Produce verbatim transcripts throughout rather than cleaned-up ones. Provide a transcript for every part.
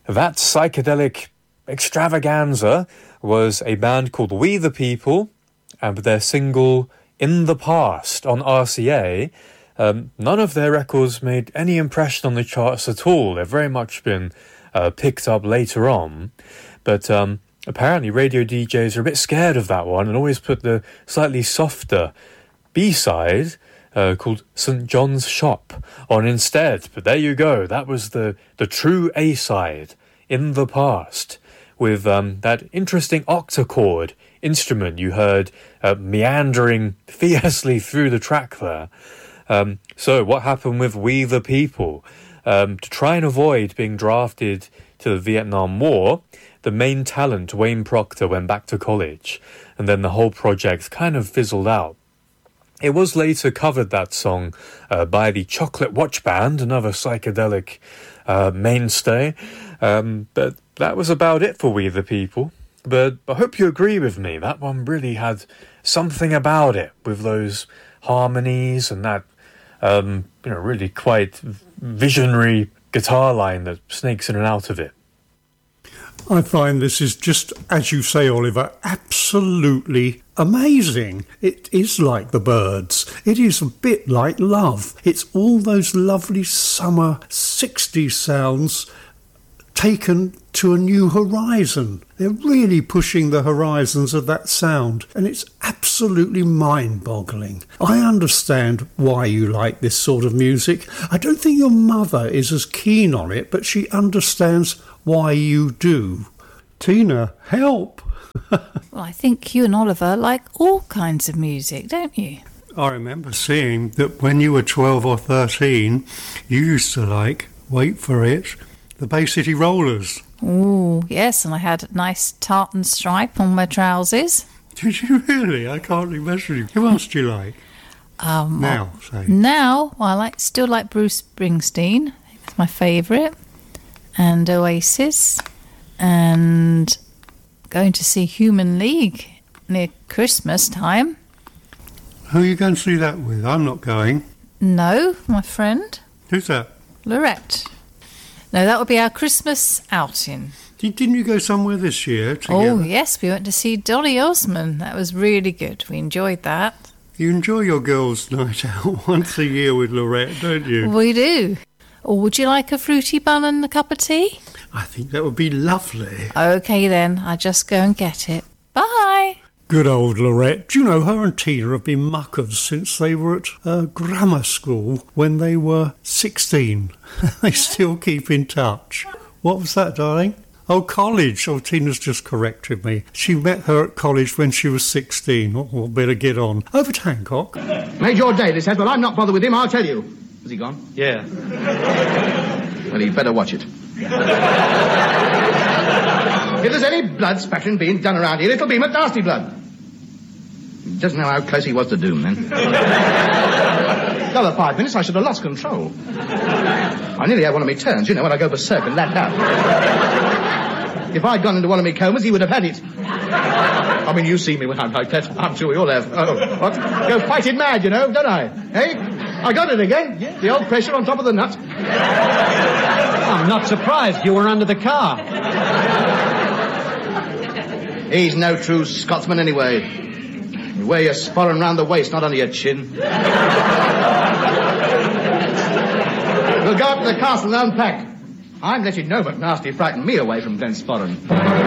that psychedelic extravaganza was a band called We the People, and with their single In the Past on R C A. Um, none of their records made any impression on the charts at all. They've very much been uh, picked up later on. But um, apparently radio D Js are a bit scared of that one and always put the slightly softer B-side uh, called Saint John's Shop on instead. But there you go. That was the, the true A-side, In the Past, with um, that interesting octachord instrument you heard uh, meandering fiercely through the track there. Um, so what happened with We the People? Um, to try and avoid being drafted to the Vietnam War, the main talent, Wayne Proctor, went back to college, and then the whole project kind of fizzled out. It was later covered, that song, uh, by the Chocolate Watch Band, another psychedelic uh, mainstay, um, but that was about it for We the People. But I hope you agree with me, that one really had something about it, with those harmonies and that Um, you know, really quite visionary guitar line that snakes in and out of it. I find this is just, as you say, Oliver, absolutely amazing. It is like the Byrds. It is a bit like Love. It's all those lovely summer sixties sounds taken to a new horizon. They're really pushing the horizons of that sound, and it's absolutely mind-boggling. I understand why you like this sort of music. I don't think your mother is as keen on it, but she understands why you do. Tina, help! Well, I think you and Oliver like all kinds of music, don't you? I remember seeing that when you were twelve or thirteen, you used to like, wait for it, the Bay City Rollers. Oh, yes, and I had a nice tartan stripe on my trousers. Did you really? I can't imagine. Who else do you like? Um, now, say. Now, I like still like Bruce Springsteen. It's my favourite. And Oasis. And going to see Human League near Christmas time. Who are you going to see that with? I'm not going. No, my friend. Who's that? Lorette. No, that would be our Christmas outing. Didn't you go somewhere this year together? Oh, yes, we went to see Dolly Osmond. That was really good. We enjoyed that. You enjoy your girls' night out once a year with Lorette, don't you? We do. Or would you like a fruity bun and a cup of tea? I think that would be lovely. OK, then. I'll just go and get it. Bye. Good old Lorette. Do you know, her and Tina have been muckers since they were at uh, grammar school when they were sixteen. They still keep in touch. What was that, darling? Oh, college. Oh, Tina's just corrected me. She met her at college when she was sixteen. Oh, well, better get on. Over to Hancock. Made your day, this has, but I'm not bothered with him, I'll tell you. Has he gone? Yeah. Well, he'd better watch it. If there's any blood spattering being done around here, it'll be McNasty blood. He doesn't know how close he was to doom, then. Another five minutes, I should have lost control. I nearly had one of my turns, you know, when I go berserk and laugh out. If I'd gone into one of my comas, he would have had it. I mean, you see me when I'm like that. I'm sure we all have. Oh, what? Go fighting mad, you know, don't I? Hey? I got it again. Yeah. The old pressure on top of the nut. I'm not surprised. You were under the car. He's no true Scotsman anyway. You wear your sporran round the waist, not under your chin. We'll go up to the castle and unpack. I'm letting know McNasty frightened me away from Glensporran.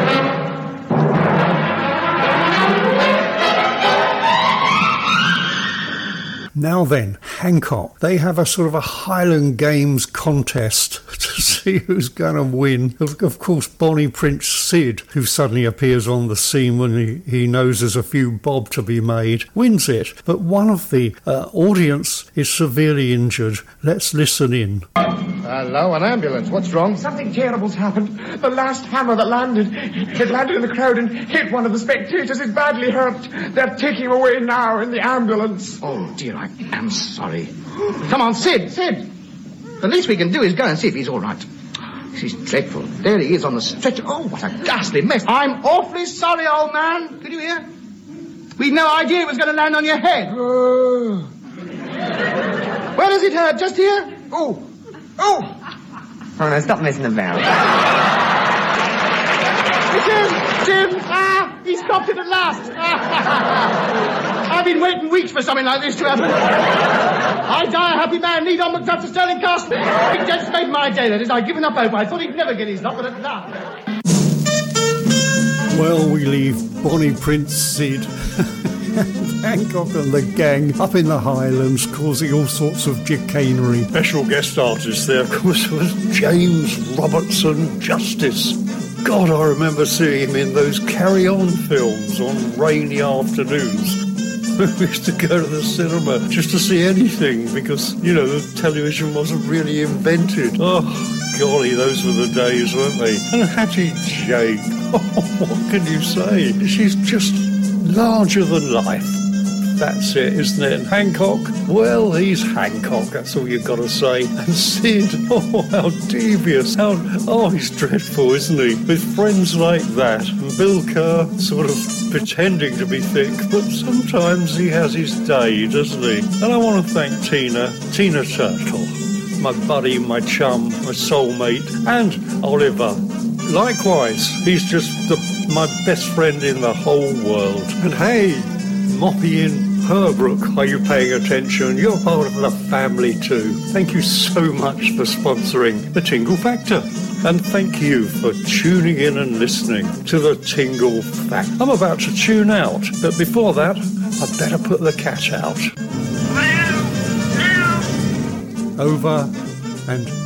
Now then, Hancock, they have a sort of a Highland Games contest to see who's going to win. Of, of course, Bonnie Prince Sid, who suddenly appears on the scene when he, he knows there's a few bob to be made, wins it. But one of the uh, audience is severely injured. Let's listen in. Hello, an ambulance. What's wrong? Something terrible's happened. The last hammer that landed, it landed in the crowd and hit one of the spectators. Is badly hurt. They're taking him away now in the ambulance. Oh, dear, I am sorry. Come on, Sid, Sid. The least we can do is go and see if he's all right. This is dreadful. There he is on the stretcher. Oh, what a ghastly mess. I'm awfully sorry, old man. Could you hear? We'd no idea it was going to land on your head. Uh... Where does it hurt? Just here? Oh. Oh! Oh, no, stop messing about. Jim! Jim! Ah! He stopped it at last! I've been waiting weeks for something like this to happen. I die a happy man, lead on McDuff to Stirling Castle. Big Jed's made my day, that is. I'd given up hope. I thought he'd never get his lot, but at last. Well, we leave Bonnie Prince Sid and Hancock and the gang up in the Highlands causing all sorts of chicanery. Special guest artist there, of course, was James Robertson Justice. God, I remember seeing him in those Carry On films on rainy afternoons. We used to go to the cinema just to see anything because, you know, the television wasn't really invented. Oh, golly, those were the days, weren't they? And Hattie Jane, oh, what can you say? She's just larger than life. That's it, isn't it? And Hancock, well, he's Hancock, that's all you've got to say. And Sid, oh, how devious. How, oh, he's dreadful, isn't he? With friends like that. And Bill Kerr sort of pretending to be thick, but sometimes he has his day, doesn't he? And I want to thank Tina, Tina Turtle, my buddy, my chum, my soulmate, and Oliver. Likewise, he's just the, my best friend in the whole world. And hey, Moppy in Herbrook, are you paying attention? You're part of the family too. Thank you so much for sponsoring the Tingle Factor. And thank you for tuning in and listening to the Tingle Factor. I'm about to tune out, but before that, I'd better put the cat out. Over and